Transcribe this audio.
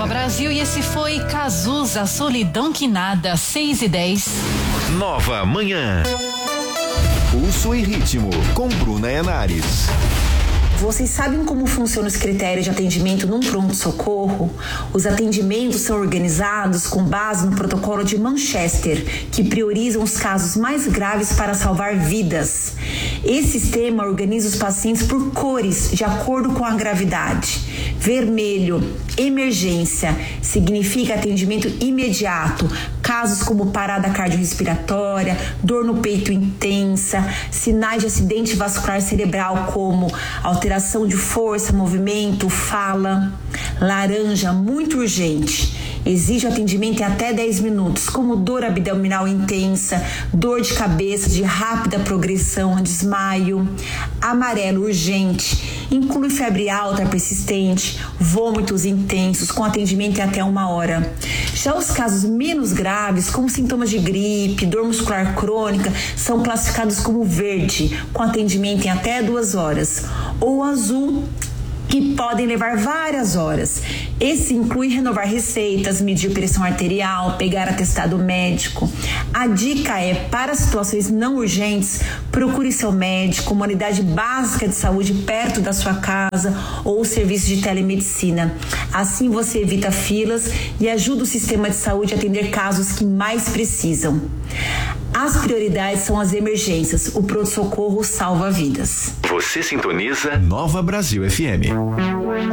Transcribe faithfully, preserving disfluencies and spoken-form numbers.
Nova Brasil, e esse foi Cazuza, Solidão que Nada, seis e dez. Nova Manhã. Pulso e ritmo com Bruna Henares. Vocês sabem como funcionam os critérios de atendimento num pronto-socorro? Os atendimentos são organizados com base no protocolo de Manchester, que priorizam os casos mais graves para salvar vidas. Esse sistema organiza os pacientes por cores, de acordo com a gravidade. Vermelho, emergência, significa atendimento imediato. Casos como parada cardiorrespiratória, dor no peito intensa, sinais de acidente vascular cerebral como alteração de força, movimento, fala. Laranja, muito urgente. Exige atendimento em até dez minutos, como dor abdominal intensa, dor de cabeça de rápida progressão, desmaio. Amarelo, urgente. Inclui febre alta persistente, vômitos intensos, com atendimento em até uma hora. Já os casos menos graves, como sintomas de gripe, dor muscular crônica, são classificados como verde, com atendimento em até duas horas. Ou azul, que podem levar várias horas. Esse inclui renovar receitas, medir pressão arterial, pegar atestado médico. A dica é, para situações não urgentes, procure seu médico, uma unidade básica de saúde perto da sua casa ou serviço de telemedicina. Assim você evita filas e ajuda o sistema de saúde a atender casos que mais precisam. As prioridades são as emergências. O pronto-socorro salva vidas. Você sintoniza Nova Brasil F M.